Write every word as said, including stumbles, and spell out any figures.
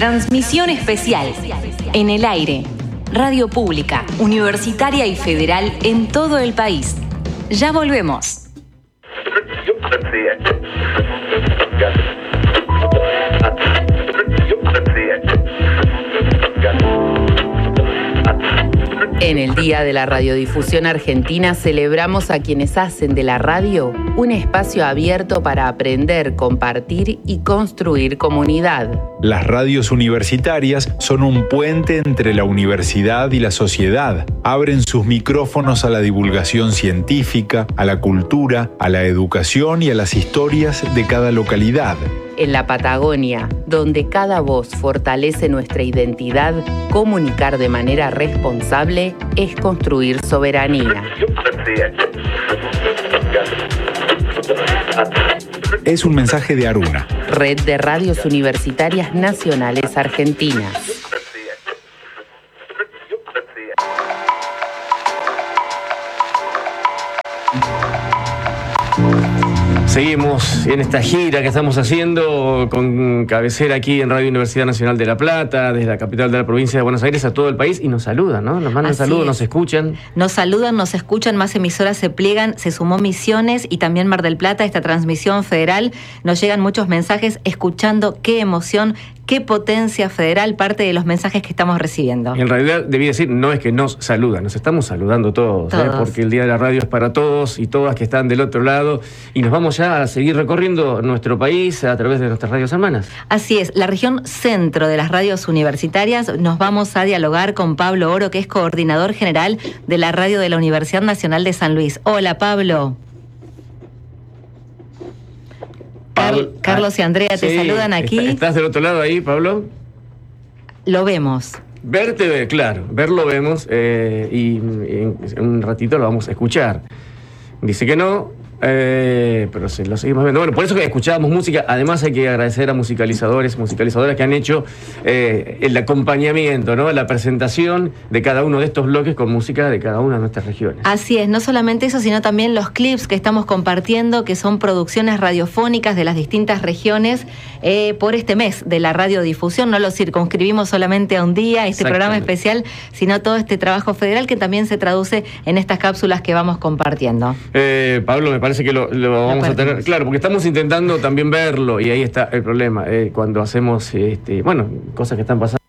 Transmisión especial. En el aire. Radio pública, universitaria y federal en todo el país. Ya volvemos. En el Día de la Radiodifusión Argentina celebramos a quienes hacen de la radio un espacio abierto para aprender, compartir y construir comunidad. Las radios universitarias son un puente entre la universidad y la sociedad. Abren sus micrófonos a la divulgación científica, a la cultura, a la educación y a las historias de cada localidad. En la Patagonia, donde cada voz fortalece nuestra identidad, comunicar de manera responsable es construir soberanía. Es un mensaje de Aruna, Red de Radios Universitarias Nacionales Argentinas. Seguimos en esta gira que estamos haciendo con cabecera aquí en Radio Universidad Nacional de La Plata, desde la capital de la provincia de Buenos Aires a todo el país, y nos saludan, ¿no? Nos mandan saludos, nos escuchan. Nos saludan, nos escuchan, más emisoras se pliegan, se sumó Misiones y también Mar del Plata, esta transmisión federal. Nos llegan muchos mensajes escuchando, qué emoción, qué potencia federal, parte de los mensajes que estamos recibiendo. En realidad, debí decir, no es que nos saludan, nos estamos saludando todos, todos. ¿eh? Porque el Día de la Radio es para todos y todas que están del otro lado, y nos vamos ya a seguir recorriendo nuestro país a través de nuestras radios hermanas. Así es, la región centro de las radios universitarias. Nos vamos a dialogar con Pablo Oro, que es coordinador general de la radio de la Universidad Nacional de San Luis. Hola, Pablo. Car- Carlos y Andrea te sí, saludan aquí. ¿Estás del otro lado ahí, Pablo? Lo vemos. Verte, claro, verlo vemos, eh, y en un ratito lo vamos a escuchar. Dice que no, eh, pero se lo seguimos viendo. Bueno, por eso que escuchábamos música. Además hay que agradecer a musicalizadores, musicalizadoras que han hecho eh, el acompañamiento, ¿no? La presentación de cada uno de estos bloques con música de cada una de nuestras regiones. Así es, no solamente eso, sino también los clips que estamos compartiendo, que son producciones radiofónicas de las distintas regiones eh, por este mes de la radiodifusión. No lo circunscribimos solamente a un día, este programa especial, sino todo este trabajo federal que también se traduce en estas cápsulas que vamos compartiendo. Eh, Pablo, me parece que lo, lo vamos lo a tener, claro, porque estamos intentando también verlo, y ahí está el problema, eh, cuando hacemos, este, bueno, cosas que están pasando.